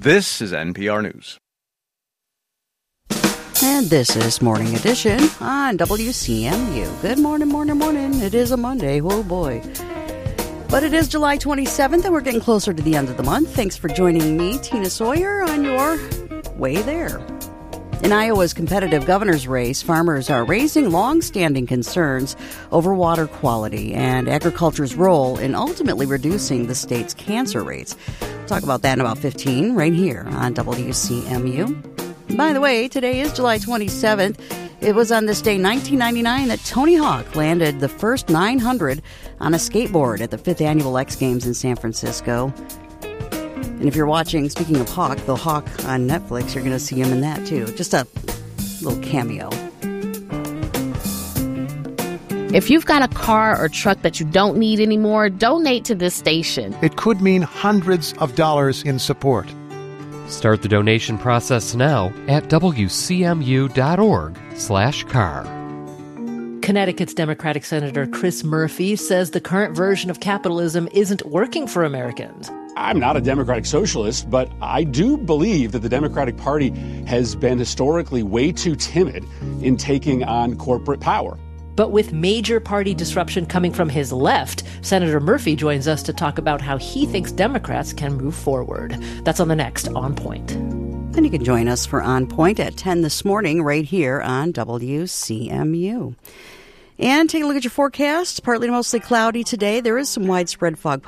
This is NPR News. And this is Morning Edition on WCMU. Good morning, morning. It is a Monday. Oh, boy. But it is July 27th, and we're getting closer to the end of the month. Thanks for joining me, Tina Sawyer, on your way there. In Iowa's competitive governor's race, farmers are raising long-standing concerns over water quality and agriculture's role in ultimately reducing the state's cancer rates. We'll talk about that in about 15 right here on WCMU. By the way, today is July 27th. It was on this day, 1999, that Tony Hawk landed the first 900 on a skateboard at the 5th Annual X Games in San Francisco. And if you're watching, speaking of Hawk, the Hawk on Netflix, you're going to see him in that, too. Just a little cameo. If you've got a car or truck that you don't need anymore, donate to this station. It could mean hundreds of dollars in support. Start the donation process now at wcmu.org/car. Connecticut's Democratic Senator Chris Murphy says the current version of capitalism isn't working for Americans. I'm not a Democratic socialist, but I do believe that the Democratic Party has been historically way too timid in taking on corporate power. But with major party disruption coming from his left, Senator Murphy joins us to talk about how he thinks Democrats can move forward. That's on the next On Point. And you can join us for On Point at 10 this morning right here on WCMU. And take a look at your forecast. Partly to mostly cloudy today. There is some widespread fog